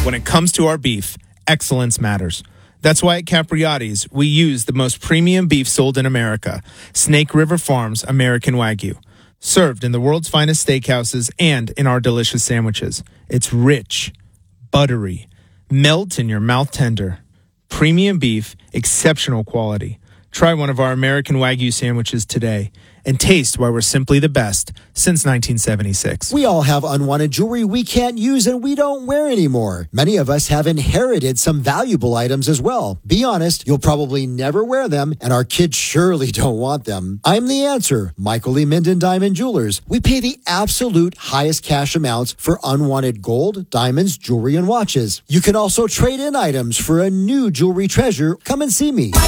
When it comes to our beef, excellence matters. That's why at Capriati's, we use the most premium beef sold in America, Snake River Farms American Wagyu. Served in the world's finest steakhouses and in our delicious sandwiches. It's rich, buttery, melt in your mouth tender. Premium beef, exceptional quality. Try one of our American Wagyu sandwiches today and taste why we're simply the best since 1976. We all have unwanted jewelry we can't use and we don't wear anymore. Many of us have inherited some valuable items as well. Be honest, you'll probably never wear them, and our kids surely don't want them. I'm the answer. Michael E. Minden Diamond Jewelers. We pay the absolute highest cash amounts for unwanted gold, diamonds, jewelry, and watches. You can also trade in items for a new jewelry treasure. Come and see me.